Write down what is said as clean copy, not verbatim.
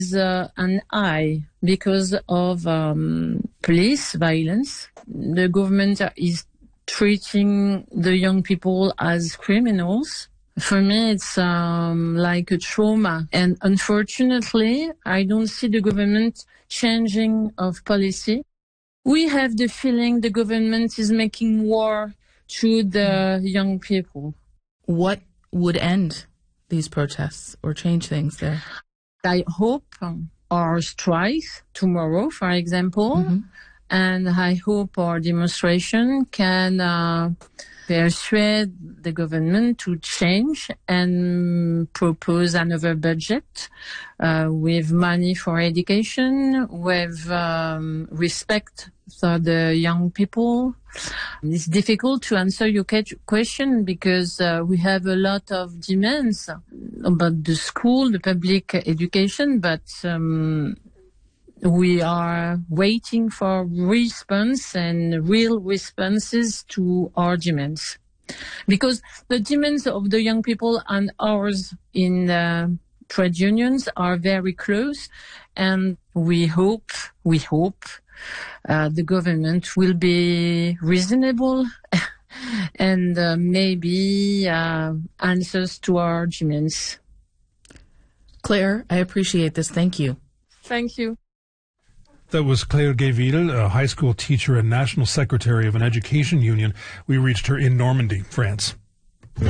an eye because of police violence. The government is treating the young people as criminals. For me, it's like a trauma. And unfortunately, I don't see the government changing of policy. We have the feeling the government is making war to the young people. What would end these protests or change things there? I hope our strike tomorrow, for example, and I hope our demonstration can persuade the government to change and propose another budget with money for education, with respect for the young people. It's difficult to answer your question because we have a lot of demands about the school, the public education, but we are waiting for response and real responses to our demands. Because the demands of the young people and ours in trade unions are very close, and we hope the government will be reasonable and maybe answers to our demands. Claire, I appreciate this. Thank you. Thank you. That was Claire Guéville, a high school teacher and national secretary of an education union. We reached her in Normandy, France.